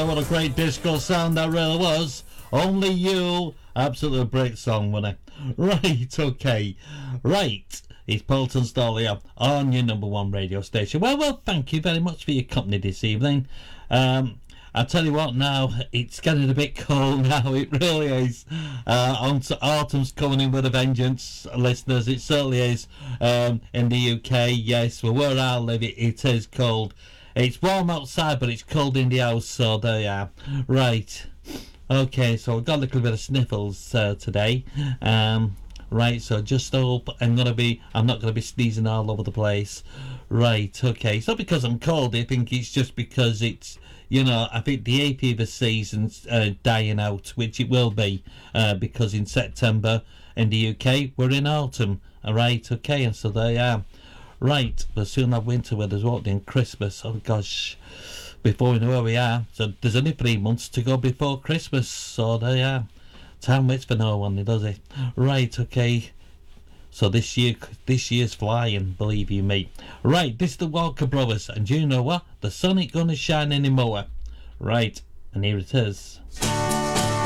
What a great disco sound that really was. Only You. Absolutely great song, wasn't it? Right, okay. Right. It's Polton Stollier on your number one radio station. Well, thank you very much for your company this evening. I'll tell you what now, it's getting a bit cold now, it really is. Autumn's coming in with a vengeance, listeners, it certainly is. In the UK, yes, well, where I live, it is cold. It's warm outside, but it's cold in the house, so there you are. Right. Okay, so I've got a little bit of sniffles today. Right, so just hope I'm not gonna be sneezing all over the place. Right, okay. It's not because I'm cold, I think it's just because it's, I think the hay fever season's dying out, which it will be, because in September in the UK we're in autumn. Alright, okay, and so there you are. Right, we'll soon have winter weather's walked in Christmas. Oh gosh, before we know where we are. So there's only 3 months to go before Christmas. So there you are. Time waits for no one, does it? Right, okay. So this year's flying, believe you me. Right, this is the Walker Brothers, and you know what? The sun ain't gonna shine anymore. Right, and here it is.